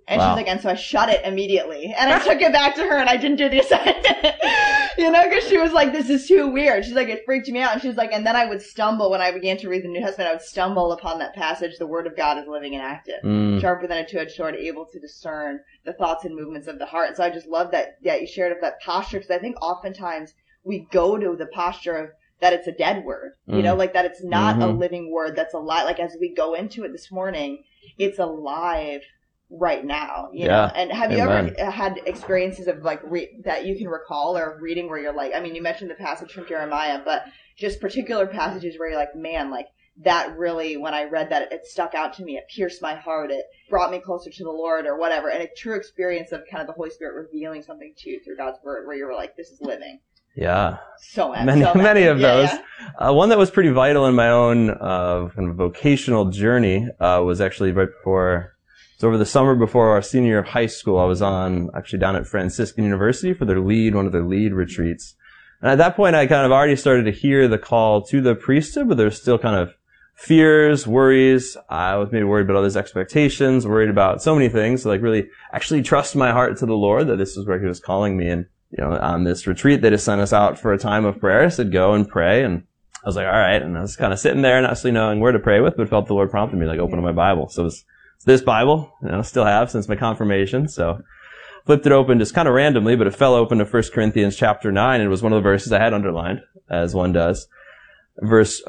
And she's like, and so I shut it immediately. And I took it back to her and I didn't do the assignment. Because she was like, this is too weird. She's like, it freaked me out. And she's like, and then I would stumble when I began to read the New Testament. I would stumble upon that passage, the Word of God is living and active, sharper than a two-edged sword, able to discern the thoughts and movements of the heart. And so I just love that you shared of that posture, because I think oftentimes we go to the posture of that it's a dead word, like that it's not a living word that's alive. Like as we go into it this morning, it's alive right now, you know. And have you ever had experiences of like that you can recall or reading where you're like, I mean, you mentioned the passage from Jeremiah, but just particular passages where you're like, man, like that really, when I read that, it stuck out to me. It pierced my heart. It brought me closer to the Lord or whatever. And a true experience of kind of the Holy Spirit revealing something to you through God's word where you were like, this is living. Yeah. So many of those. One that was pretty vital in my own kind of vocational journey was actually right before, so over the summer before our senior year of high school, I was actually down at Franciscan University for one of their lead retreats. And at that point, I kind of already started to hear the call to the priesthood, but there's still kind of fears, worries. I was maybe worried about others' expectations, worried about so many things. So like really actually trust my heart to the Lord that this was where he was calling me. And, on this retreat, they just sent us out for a time of prayer. I said, go and pray. And I was like, all right. And I was kind of sitting there, not actually knowing where to pray with, but felt the Lord prompted me, like, open up my Bible. So it's this Bible, I still have since my confirmation. So flipped it open just kind of randomly, but it fell open to 1 Corinthians chapter 9. And it was one of the verses I had underlined, as one does. Verse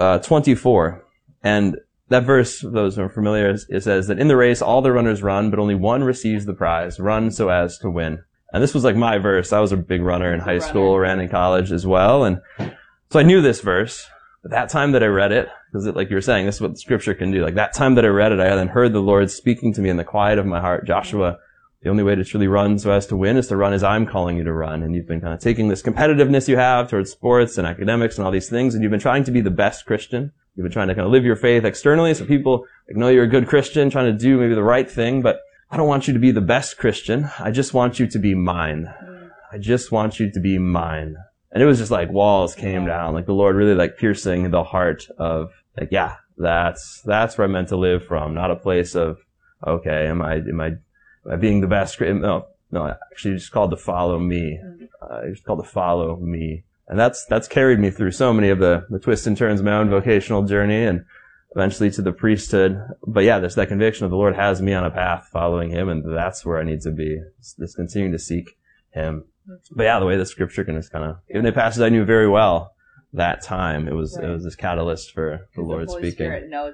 24. And that verse, for those who are familiar, it says that in the race all the runners run, but only one receives the prize. Run so as to win. And this was like my verse. I was a big runner in high school, ran in college as well. And so I knew this verse. But that time that I read it, because like you were saying, this is what the scripture can do. Like that time that I read it, I then heard the Lord speaking to me in the quiet of my heart. Joshua, the only way to truly run so as to win is to run as I'm calling you to run. And you've been kind of taking this competitiveness you have towards sports and academics and all these things, and you've been trying to be the best Christian. You've been trying to kind of live your faith externally so people know you're a good Christian, trying to do maybe the right thing, but I don't want you to be the best Christian. I just want you to be mine. I just want you to be mine. And it was just like walls came down, like the Lord really like piercing the heart of like, yeah, that's where I'm meant to live from, not a place of, okay, am I being the best? No, actually just called to follow me. It's called to follow me. And that's carried me through so many of the twists and turns of my own vocational journey and eventually to the priesthood. But yeah, there's that conviction of the Lord has me on a path following him, and that's where I need to be. Just continuing to seek him. But yeah, the way the scripture can just kind of, even the passage I knew very well that time, it was this catalyst for the Lord speaking. The Holy Spirit knows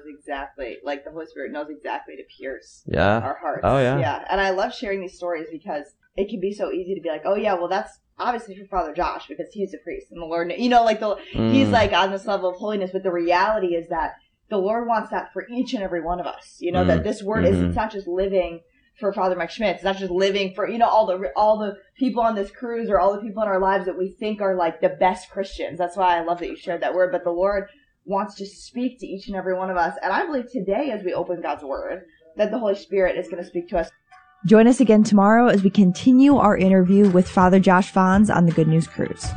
exactly to pierce our hearts. Oh yeah. Yeah. And I love sharing these stories because it can be so easy to be like, oh yeah, well that's obviously for Father Josh because he's a priest and the Lord, he's like on this level of holiness, but the reality is that the Lord wants that for each and every one of us. That this word is, it's not just living for Father Mike Schmitz. It's not just living for, all the people on this cruise or all the people in our lives that we think are like the best Christians. That's why I love that you shared that word. But the Lord wants to speak to each and every one of us. And I believe today as we open God's word, that the Holy Spirit is going to speak to us. Join us again tomorrow as we continue our interview with Father Josh Fons on the Good News Cruise.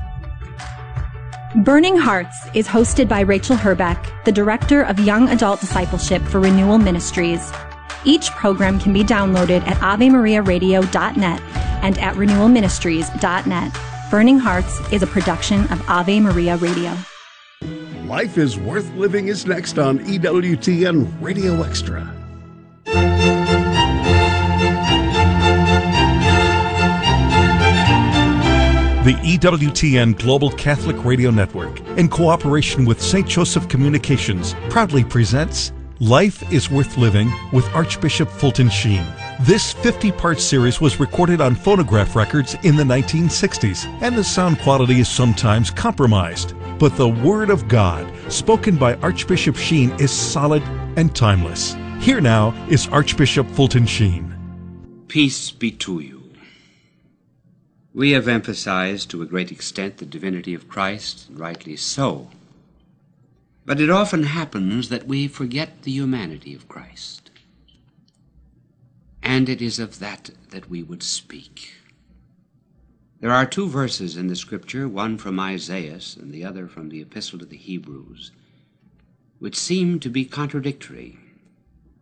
Burning Hearts is hosted by Rachel Herbeck, the Director of Young Adult Discipleship for Renewal Ministries. Each program can be downloaded at AveMariaRadio.net and at RenewalMinistries.net. Burning Hearts is a production of Ave Maria Radio. Life is Worth Living is next on EWTN Radio Extra. The EWTN Global Catholic Radio Network, in cooperation with St. Joseph Communications, proudly presents Life is Worth Living with Archbishop Fulton Sheen. This 50-part series was recorded on phonograph records in the 1960s, and the sound quality is sometimes compromised. But the Word of God, spoken by Archbishop Sheen, is solid and timeless. Here now is Archbishop Fulton Sheen. Peace be to you. We have emphasized to a great extent the divinity of Christ, and rightly so. But it often happens that we forget the humanity of Christ. And it is of that we would speak. There are two verses in the Scripture, one from Isaiah and the other from the Epistle to the Hebrews, which seem to be contradictory.